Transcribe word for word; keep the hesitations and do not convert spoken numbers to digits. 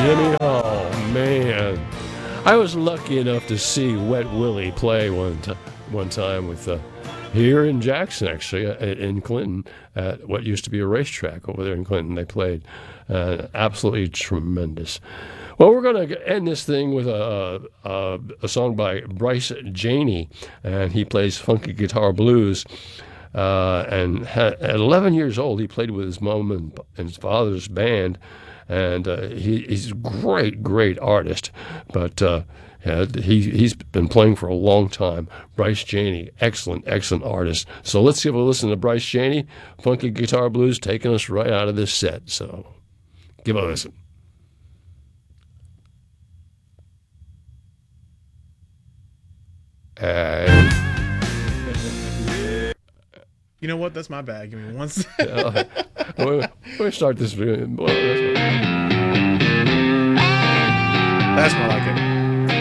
Jimmy Hall, man. I was lucky enough to see Wet Willie play one, t- one time with uh, here in Jackson, actually, uh, in Clinton, at what used to be a racetrack over there in Clinton. They played. Uh, absolutely tremendous. Well, we're going to end this thing with a, a, a song by Bryce Janey, and he plays funky guitar blues. Uh, and ha- at eleven years old, he played with his mom and, and his father's band, and uh, he, he's a great, great artist. But uh, yeah, he, he's been playing for a long time. Bryce Janey, excellent, excellent artist. So let's give a listen to Bryce Janey, funky guitar blues, taking us right out of this set. So give a listen. And you know what? That's my bag. Give me one second. uh, we'll, we'll start this. Well, that's more like it.